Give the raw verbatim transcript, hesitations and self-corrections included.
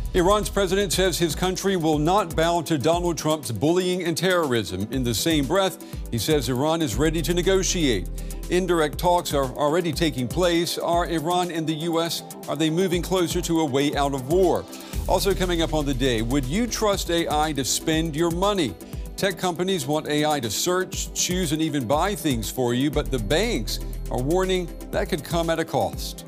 Iran's president says his country will not bow to Donald Trump's bullying and terrorism. In the same breath, he says Iran is ready to negotiate. Indirect talks are already taking place. Are Iran and the U S, are they moving closer to a way out of war? Also coming up on the day, would you trust A I to spend your money? Tech companies want A I to search, choose, and even buy things for you, but the banks are warning that could come at a cost.